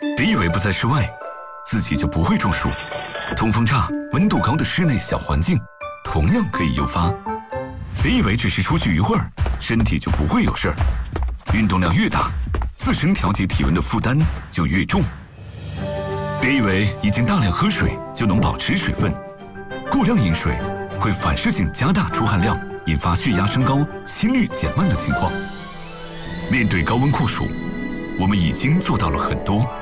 别以为不在室外，自己就不会中暑。通风差、温度高的室内小环境，同样可以诱发。别以为只是出去一会儿，身体就不会有事儿。运动量越大，自身调节体温的负担就越重。别以为已经大量喝水就能保持水分，过量饮水会反射性加大出汗量，引发血压升高、心率减慢的情况。面对高温酷暑，我们已经做到了很多。